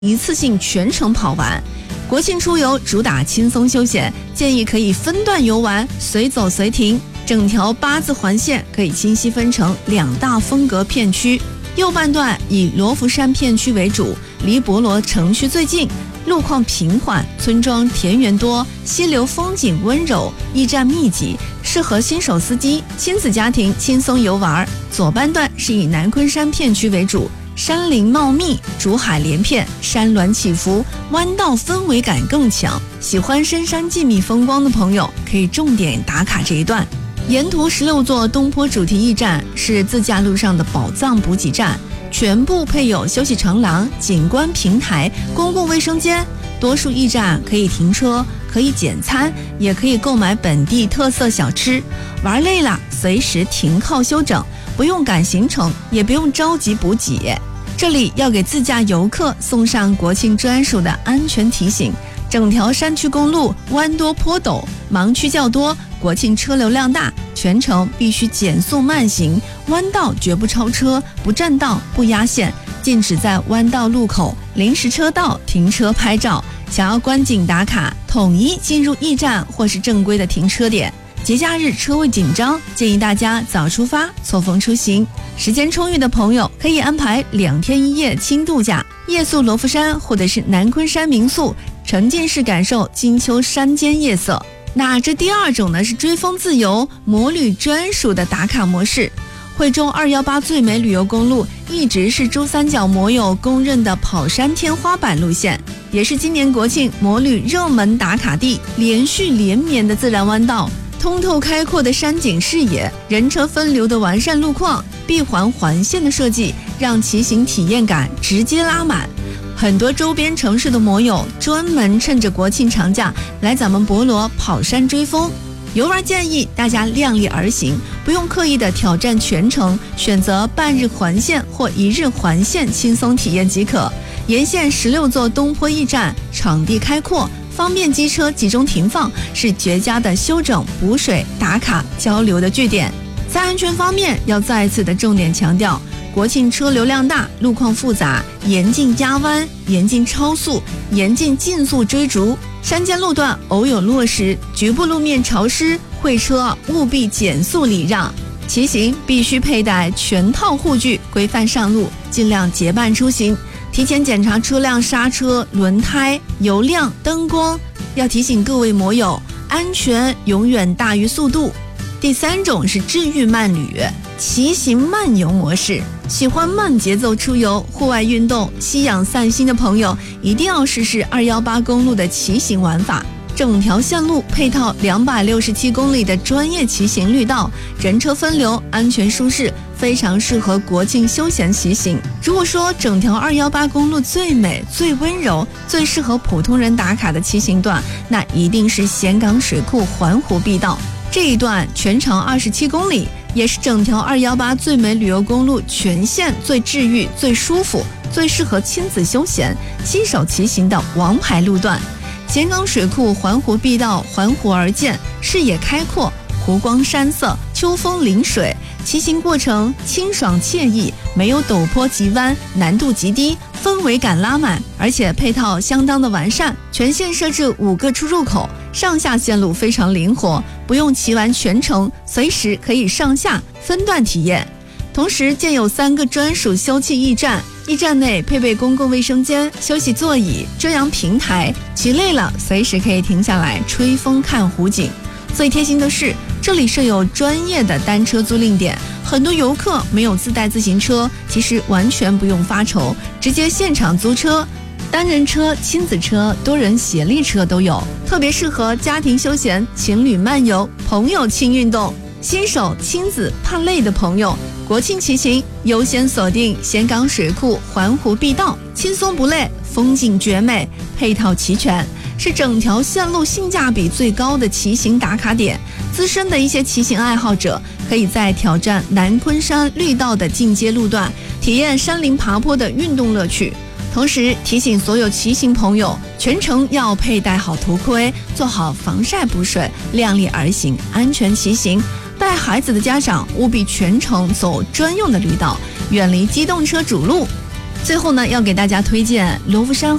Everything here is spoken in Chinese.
一次性全程跑完。国庆出游主打轻松休闲，建议可以分段游玩，随走随停。整条8字环线可以清晰分成2大风格片区，右半段以罗浮山片区为主，离博罗城区最近，路况平缓，村庄田园多，溪流风景温柔，驿站密集，适合新手司机、亲子家庭轻松游玩。左半段是以南昆山片区为主，山林茂密，竹海连片，山峦起伏，弯道氛围感更强。喜欢深山静谧风光的朋友，可以重点打卡这一段。沿途16座东坡主题驿站是自驾路上的宝藏补给站，全部配有休息长廊、景观平台、公共卫生间。多数驿站可以停车，可以简餐，也可以购买本地特色小吃。玩累了，随时停靠休整，不用赶行程，也不用着急补给。这里要给自驾游客送上国庆专属的安全提醒：整条山区公路弯多坡陡，盲区较多，国庆车流量大，全程必须减速慢行，弯道绝不超车，不占道，不压线，禁止在弯道路口、临时车道停车拍照。想要观景打卡，统一进入驿站或是正规的停车点。节假日车位紧张，建议大家早出发，错峰出行。时间充裕的朋友可以安排2天1夜轻度假，夜宿罗浮山或者是南昆山民宿，沉浸式感受金秋山间夜色。那这第2种呢，是追风自由摩旅专属的打卡模式。惠州218最美旅游公路一直是珠三角摩友公认的跑山天花板路线，也是今年国庆摩旅热门打卡地。连续连绵的自然弯道，通透开阔的山景视野，人车分流的完善路况，闭环环线的设计，让骑行体验感直接拉满。很多周边城市的摩友专门趁着国庆长假来咱们博罗跑山追风。游玩建议大家量力而行，不用刻意的挑战全程，选择半日环线或1日环线轻松体验即可。沿线16座东坡驿站，场地开阔，方便机车集中停放，是绝佳的休整、补水、打卡、交流的据点。在安全方面，要再次的重点强调，国庆车流量大，路况复杂，严禁压弯，严禁超速，严禁竞速追逐。山间路段偶有落石，局部路面潮湿，会车务必减速礼让。骑行必须佩戴全套护具，规范上路，尽量结伴出行。提前检查车辆刹车、轮胎、油量、灯光。要提醒各位摩友，安全永远大于速度。第3种是治愈慢旅，骑行慢游模式。喜欢慢节奏出游、户外运动、吸氧散心的朋友，一定要试试218公路的骑行玩法。整条线路配套267公里的专业骑行绿道，人车分流，安全舒适，非常适合国庆休闲骑行。如果说整条218公路最美、最温柔、最适合普通人打卡的骑行段，那一定是咸港水库环湖必道。这一段全长27公里，也是整条218最美旅游公路全线最治愈、最舒服、最适合亲子休闲、新手骑行的王牌路段。咸港水库环湖必道环湖而建，视野开阔，湖光山色，秋风临水，骑行过程清爽惬意，没有陡坡急弯，难度极低，氛围感拉满，而且配套相当的完善。全线设置5个出入口，上下线路非常灵活，不用骑完全程，随时可以上下分段体验。同时建有3个专属休憩驿站，驿站内配备公共卫生间、休息座椅、遮阳平台，骑累了随时可以停下来吹风看湖景。最贴心的是，这里设有专业的单车租赁点，很多游客没有自带自行车，其实完全不用发愁，直接现场租车，单人车、亲子车、多人协力车都有，特别适合家庭休闲、情侣漫游、朋友轻运动。新手、亲子怕累的朋友，国庆骑行优先锁定咸港水库环湖必道，轻松不累，风景绝美，配套齐全，是整条线路性价比最高的骑行打卡点。资深的一些骑行爱好者可以在挑战南昆山绿道的进阶路段，体验山林爬坡的运动乐趣。同时提醒所有骑行朋友，全程要佩戴好头盔，做好防晒补水，量力而行，安全骑行。带孩子的家长务必全程走专用的绿道，远离机动车主路。 最后呢，要给大家推荐罗浮山